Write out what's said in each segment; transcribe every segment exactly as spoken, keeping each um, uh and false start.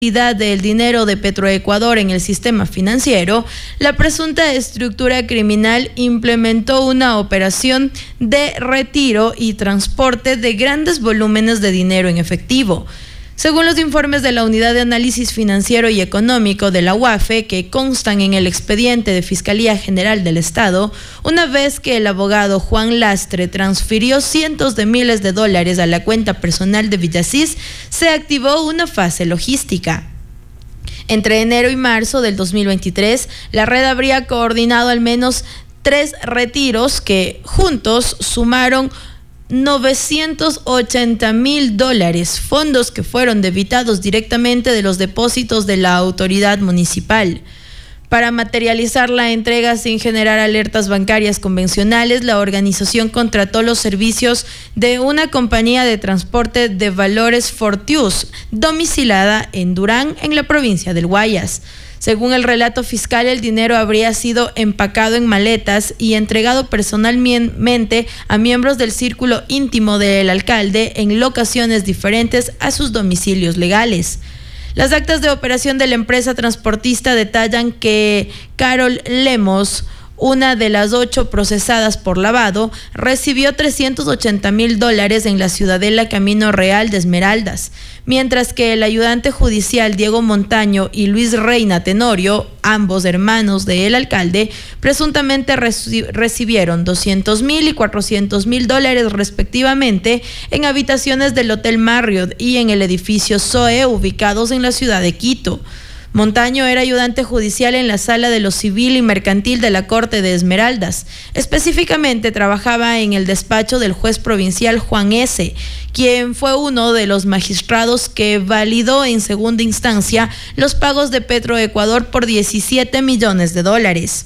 del dinero de Petroecuador en el sistema financiero, la presunta estructura criminal implementó una operación de retiro y transporte de grandes volúmenes de dinero en efectivo. Según los informes de la Unidad de Análisis Financiero y Económico de la U A F E, que constan en el expediente de Fiscalía General del Estado, una vez que el abogado Juan Lastre transfirió cientos de miles de dólares a la cuenta personal de Villasís, se activó una fase logística. Entre enero y marzo del dos mil veintitrés, la red habría coordinado al menos tres retiros que juntos sumaron novecientos ochenta mil dólares, fondos que fueron debitados directamente de los depósitos de la autoridad municipal. Para materializar la entrega sin generar alertas bancarias convencionales, la organización contrató los servicios de una compañía de transporte de valores Fortius, domicilada en Durán, en la provincia del Guayas. Según el relato fiscal, el dinero habría sido empacado en maletas y entregado personalmente a miembros del círculo íntimo del alcalde en locaciones diferentes a sus domicilios legales. Las actas de operación de la empresa transportista detallan que Carol Lemos, una de las ocho procesadas por lavado, recibió trescientos ochenta mil dólares en la Ciudadela Camino Real de Esmeraldas, mientras que el ayudante judicial Diego Montaño y Luis Reina Tenorio, ambos hermanos del alcalde, presuntamente reci- recibieron doscientos mil y cuatrocientos mil dólares respectivamente en habitaciones del Hotel Marriott y en el edificio S O E ubicados en la ciudad de Quito. Montaño era ayudante judicial en la Sala de lo Civil y Mercantil de la Corte de Esmeraldas. Específicamente trabajaba en el despacho del juez provincial Juan S., quien fue uno de los magistrados que validó en segunda instancia los pagos de Petroecuador por diecisiete millones de dólares.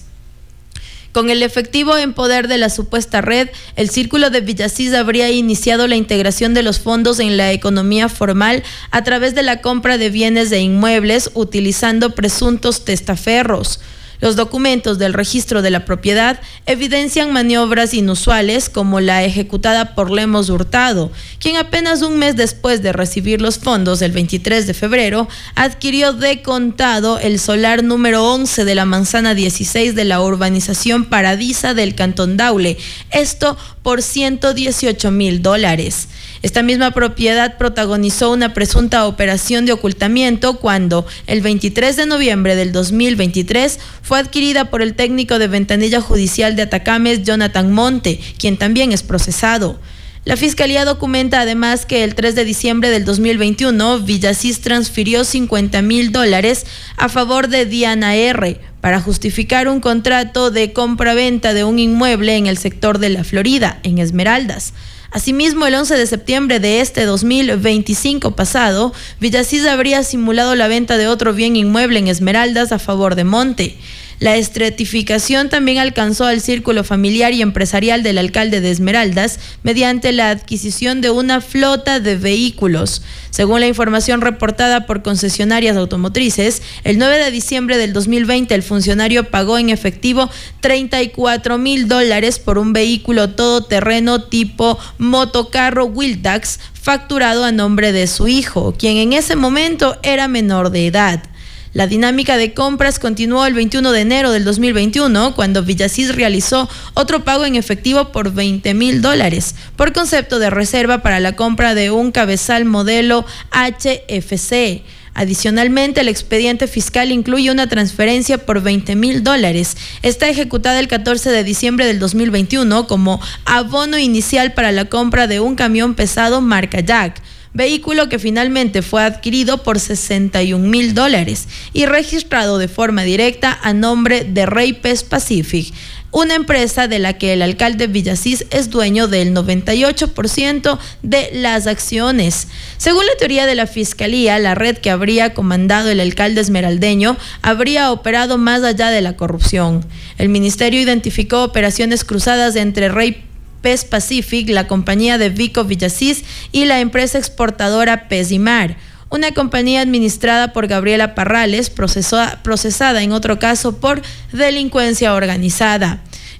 Con el efectivo en poder de la supuesta red, el Círculo de Villasís habría iniciado la integración de los fondos en la economía formal a través de la compra de bienes e inmuebles utilizando presuntos testaferros. Los documentos del registro de la propiedad evidencian maniobras inusuales como la ejecutada por Lemos Hurtado, quien apenas un mes después de recibir los fondos, el veintitrés de febrero, adquirió de contado el solar número once de la manzana dieciséis de la urbanización Paradisa del Cantón Daule, esto por ciento dieciocho mil dólares. Esta misma propiedad protagonizó una presunta operación de ocultamiento cuando, el veintitrés de noviembre del dos mil veintitrés, fue adquirida por el técnico de Ventanilla Judicial de Atacames, Jonathan Monte, quien también es procesado. La Fiscalía documenta además que el tres de diciembre del dos mil veintiuno, Villasís transfirió cincuenta mil dólares a favor de Diana R. para justificar un contrato de compra-venta de un inmueble en el sector de La Florida, en Esmeraldas. Asimismo, el once de septiembre de este dos mil veinticinco pasado, Villasís habría simulado la venta de otro bien inmueble en Esmeraldas a favor de Monte. La estratificación también alcanzó al círculo familiar y empresarial del alcalde de Esmeraldas mediante la adquisición de una flota de vehículos. Según la información reportada por concesionarias automotrices, el nueve de diciembre del dos mil veinte el funcionario pagó en efectivo treinta y cuatro mil dólares por un vehículo todoterreno tipo motocarro Wildax facturado a nombre de su hijo, quien en ese momento era menor de edad. La dinámica de compras continuó el veintiuno de enero del dos mil veintiuno, cuando Villasís realizó otro pago en efectivo por veinte mil dólares, por concepto de reserva para la compra de un cabezal modelo H F C. Adicionalmente, el expediente fiscal incluye una transferencia por veinte mil dólares. Está ejecutada el catorce de diciembre del dos mil veintiuno como abono inicial para la compra de un camión pesado marca Jack, vehículo que finalmente fue adquirido por sesenta y un mil dólares y registrado de forma directa a nombre de Reypes Pacific, una empresa de la que el alcalde Villasís es dueño del noventa y ocho por ciento de las acciones. Según la teoría de la Fiscalía, la red que habría comandado el alcalde esmeraldeño habría operado más allá de la corrupción. El ministerio identificó operaciones cruzadas entre Rey Pes Pacific, la compañía de Vico Villasís y la empresa exportadora Pesimar, una compañía administrada por Gabriela Parrales, procesó, procesada en otro caso por delincuencia organizada.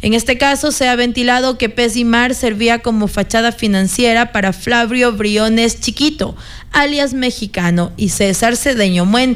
En este caso se ha ventilado que Pesimar servía como fachada financiera para Flavio Briones Chiquito, alias Mexicano, y César Cedeño Muente.